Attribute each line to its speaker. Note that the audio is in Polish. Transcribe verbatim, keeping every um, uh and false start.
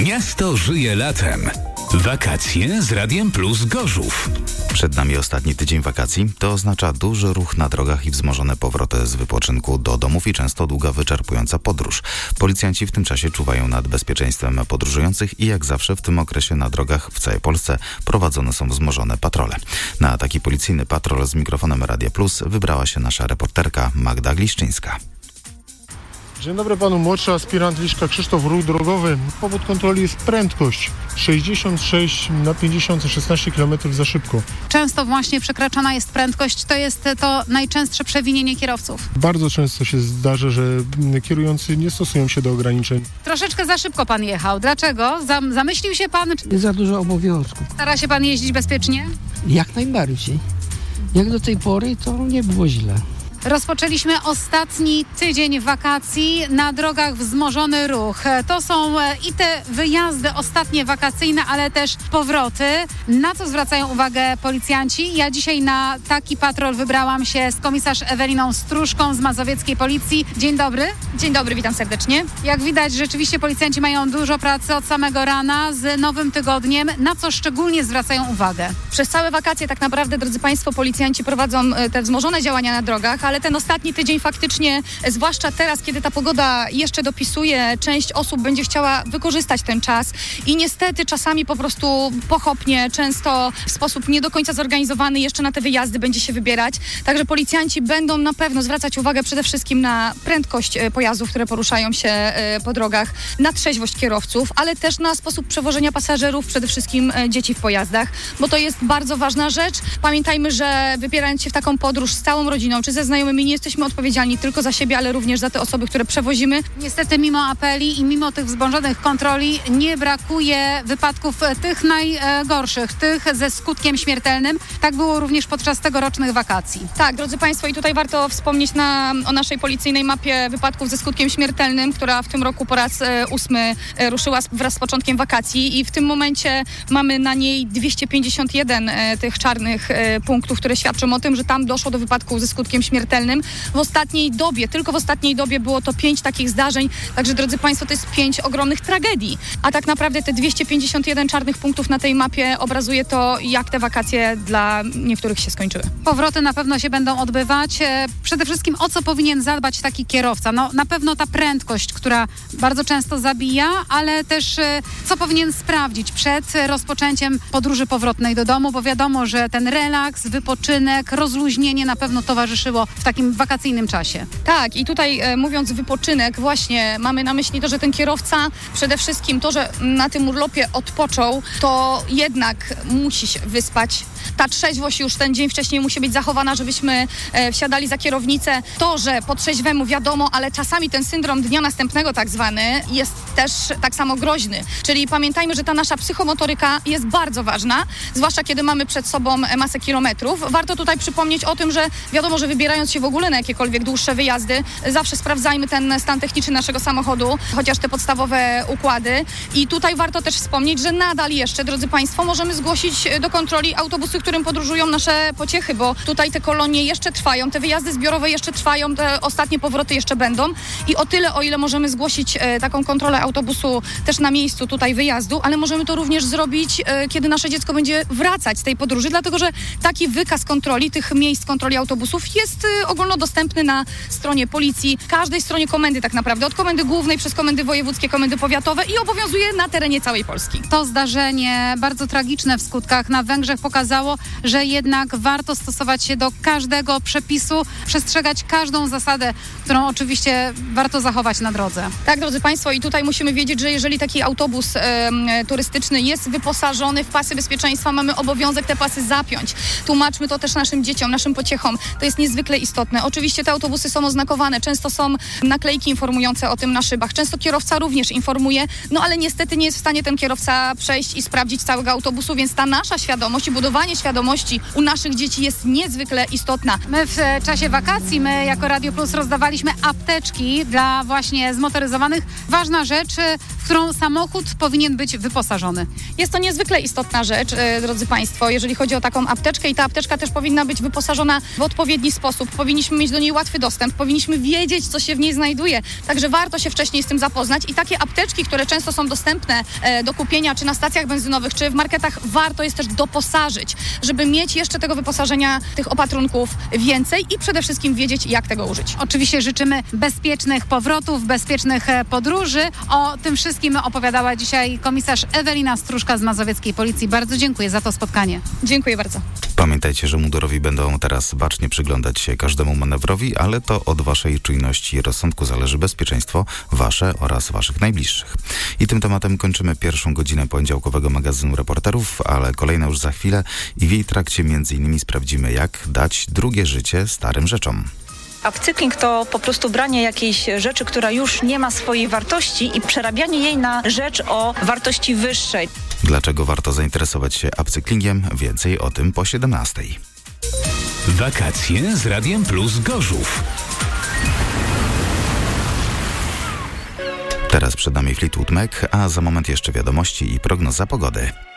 Speaker 1: Miasto żyje latem. Wakacje z Radiem Plus Gorzów.
Speaker 2: Przed nami ostatni tydzień wakacji. To oznacza duży ruch na drogach i wzmożone powroty z wypoczynku do domów i często długa, wyczerpująca podróż. Policjanci w tym czasie czuwają nad bezpieczeństwem podróżujących i jak zawsze w tym okresie na drogach w całej Polsce prowadzone są wzmożone patrole. Na taki policyjny patrol z mikrofonem Radia Plus wybrała się nasza reporterka Magda Gliszczyńska.
Speaker 3: Dzień dobry panu, młodszy aspirant Liszka Krzysztof, ruch drogowy. Powód kontroli jest prędkość. sześćdziesiąt sześć na pięćdziesiąt, szesnaście kilometrów za szybko.
Speaker 4: Często właśnie przekraczana jest prędkość. To jest to najczęstsze przewinienie kierowców.
Speaker 3: Bardzo często się zdarza, że kierujący nie stosują się do ograniczeń.
Speaker 4: Troszeczkę za szybko pan jechał. Dlaczego? Zam- zamyślił się pan?
Speaker 5: Jest za dużo obowiązków.
Speaker 4: Stara się pan jeździć bezpiecznie?
Speaker 5: Jak najbardziej. Jak do tej pory, to nie było źle.
Speaker 4: Rozpoczęliśmy ostatni tydzień wakacji, na drogach wzmożony ruch. To są i te wyjazdy ostatnie wakacyjne, ale też powroty. Na co zwracają uwagę policjanci? Ja dzisiaj na taki patrol wybrałam się z komisarz Eweliną Stróżką z Mazowieckiej Policji. Dzień dobry.
Speaker 6: Dzień dobry, witam serdecznie.
Speaker 4: Jak widać, rzeczywiście policjanci mają dużo pracy od samego rana z nowym tygodniem. Na co szczególnie zwracają uwagę?
Speaker 6: Przez całe wakacje tak naprawdę, drodzy Państwo, policjanci prowadzą te wzmożone działania na drogach, ale ten ostatni tydzień faktycznie, zwłaszcza teraz, kiedy ta pogoda jeszcze dopisuje, część osób będzie chciała wykorzystać ten czas i niestety czasami po prostu pochopnie, często w sposób nie do końca zorganizowany jeszcze na te wyjazdy będzie się wybierać. Także policjanci będą na pewno zwracać uwagę przede wszystkim na prędkość pojazdów, które poruszają się po drogach, na trzeźwość kierowców, ale też na sposób przewożenia pasażerów, przede wszystkim dzieci w pojazdach, bo to jest bardzo ważna rzecz. Pamiętajmy, że wybierając się w taką podróż z całą rodziną, czy ze znajomymi, nie jesteśmy odpowiedzialni tylko za siebie, ale również za te osoby, które przewozimy.
Speaker 4: Niestety mimo apeli i mimo tych wzmożonych kontroli nie brakuje wypadków tych najgorszych, tych ze skutkiem śmiertelnym. Tak było również podczas tegorocznych wakacji.
Speaker 6: Tak, drodzy Państwo, i tutaj warto wspomnieć na, o naszej policyjnej mapie wypadków ze skutkiem śmiertelnym, która w tym roku po raz e, ósmy e, ruszyła wraz z początkiem wakacji i w tym momencie mamy na niej dwieście pięćdziesiąt jeden e, tych czarnych e, punktów, które świadczą o tym, że tam doszło do wypadków ze skutkiem śmiertelnym. W ostatniej dobie, tylko w ostatniej dobie było to pięć takich zdarzeń, także drodzy Państwo, to jest pięć ogromnych tragedii, a tak naprawdę te dwieście pięćdziesiąt jeden czarnych punktów na tej mapie obrazuje to, jak te wakacje dla niektórych się skończyły.
Speaker 4: Powroty na pewno się będą odbywać. Przede wszystkim o co powinien zadbać taki kierowca? No na pewno ta prędkość, która bardzo często zabija, ale też co powinien sprawdzić przed rozpoczęciem podróży powrotnej do domu, bo wiadomo, że ten relaks, wypoczynek, rozluźnienie na pewno towarzyszyło w takim wakacyjnym czasie.
Speaker 6: Tak, i tutaj e, mówiąc wypoczynek, właśnie mamy na myśli to, że ten kierowca przede wszystkim to, że na tym urlopie odpoczął, to jednak musi się wyspać. Ta trzeźwość już ten dzień wcześniej musi być zachowana, żebyśmy e, wsiadali za kierownicę. To, że po trzeźwemu wiadomo, ale czasami ten syndrom dnia następnego tak zwany jest też tak samo groźny. Czyli pamiętajmy, że ta nasza psychomotoryka jest bardzo ważna, zwłaszcza kiedy mamy przed sobą masę kilometrów. Warto tutaj przypomnieć o tym, że wiadomo, że wybierając się w ogóle na jakiekolwiek dłuższe wyjazdy, zawsze sprawdzajmy ten stan techniczny naszego samochodu, chociaż te podstawowe układy. I tutaj warto też wspomnieć, że nadal jeszcze, drodzy Państwo, możemy zgłosić do kontroli autobusy, którym podróżują nasze pociechy, bo tutaj te kolonie jeszcze trwają, te wyjazdy zbiorowe jeszcze trwają, te ostatnie powroty jeszcze będą i o tyle, o ile możemy zgłosić e, taką kontrolę autobusu też na miejscu tutaj wyjazdu, ale możemy to również zrobić, e, kiedy nasze dziecko będzie wracać z tej podróży, dlatego że taki wykaz kontroli, tych miejsc kontroli autobusów jest e, ogólnodostępny na stronie policji, każdej stronie komendy tak naprawdę, od komendy głównej przez komendy wojewódzkie, komendy powiatowe i obowiązuje na terenie całej Polski.
Speaker 4: To zdarzenie bardzo tragiczne w skutkach na Węgrzech pokazało, że jednak warto stosować się do każdego przepisu, przestrzegać każdą zasadę, którą oczywiście warto zachować na drodze.
Speaker 6: Tak, drodzy Państwo, i tutaj musimy wiedzieć, że jeżeli taki autobus e, turystyczny jest wyposażony w pasy bezpieczeństwa, mamy obowiązek te pasy zapiąć. Tłumaczmy to też naszym dzieciom, naszym pociechom. To jest niezwykle istotne. Oczywiście te autobusy są oznakowane, często są naklejki informujące o tym na szybach. Często kierowca również informuje, no ale niestety nie jest w stanie ten kierowca przejść i sprawdzić całego autobusu, więc ta nasza świadomość i budowanie świadomości u naszych dzieci jest niezwykle istotna.
Speaker 4: My w czasie wakacji, my jako Radio Plus rozdawaliśmy apteczki dla właśnie zmotoryzowanych. Ważna rzecz, w którą samochód powinien być wyposażony.
Speaker 6: Jest to niezwykle istotna rzecz, e, drodzy Państwo, jeżeli chodzi o taką apteczkę i ta apteczka też powinna być wyposażona w odpowiedni sposób. Powinniśmy mieć do niej łatwy dostęp, powinniśmy wiedzieć, co się w niej znajduje, także warto się wcześniej z tym zapoznać i takie apteczki, które często są dostępne e, do kupienia, czy na stacjach benzynowych, czy w marketach, warto jest też doposażyć, żeby mieć jeszcze tego wyposażenia, tych opatrunków więcej i przede wszystkim wiedzieć, jak tego użyć.
Speaker 4: Oczywiście życzymy bezpiecznych powrotów, bezpiecznych podróży. O tym wszystkim opowiadała dzisiaj komisarz Ewelina Stróżka z Mazowieckiej Policji. Bardzo dziękuję za to spotkanie.
Speaker 6: Dziękuję bardzo.
Speaker 2: Pamiętajcie, że mundurowi będą teraz bacznie przyglądać się każdemu manewrowi, ale to od waszej czujności i rozsądku zależy bezpieczeństwo wasze oraz waszych najbliższych. I tym tematem kończymy pierwszą godzinę poniedziałkowego magazynu Reporterów, ale kolejna już za chwilę i w jej trakcie między innymi sprawdzimy, jak dać drugie życie starym rzeczom.
Speaker 7: Upcykling to po prostu branie jakiejś rzeczy, która już nie ma swojej wartości i przerabianie jej na rzecz o wartości wyższej.
Speaker 2: Dlaczego warto zainteresować się upcyklingiem? Więcej o tym po siedemnastej.
Speaker 1: Wakacje z Radiem Plus Gorzów.
Speaker 2: Teraz przed nami Fleetwood Mac, a za moment jeszcze wiadomości i prognoza pogody.